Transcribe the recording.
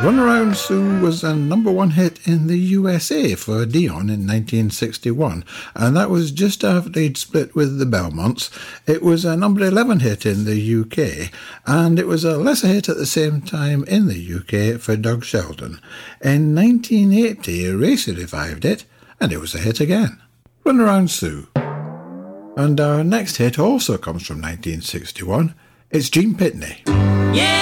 Run Around Sue was a number one hit in the USA for Dion in 1961, and that was just after they'd split with the Belmonts. It was a number 11 hit in the UK, and it was a lesser hit at the same time in the UK for Doug Sheldon. In 1980, Erasure revived it, and it was a hit again. Run Around Sue. And our next hit also comes from 1961. It's Gene Pitney. Yeah!